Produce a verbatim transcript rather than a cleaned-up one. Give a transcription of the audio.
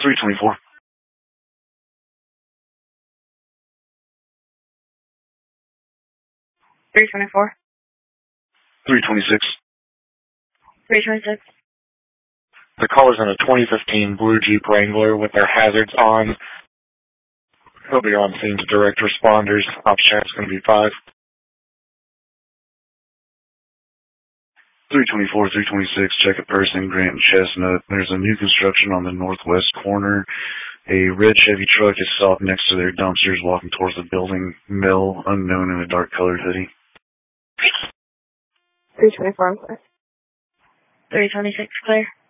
three twenty-four. three twenty-four. three twenty-six. three twenty-six. The caller's in a twenty fifteen blue Jeep Wrangler with their hazards on. He'll be on scene to direct responders. Option is going to be five. three twenty-four, three twenty-six, check a person, Grant and Chestnut. There's a new construction on the northwest corner. A red Chevy truck is stopped next to their dumpsters walking towards the building. Male, unknown, in a dark-colored hoodie. three twenty-four, I'm clear. three twenty-six, clear.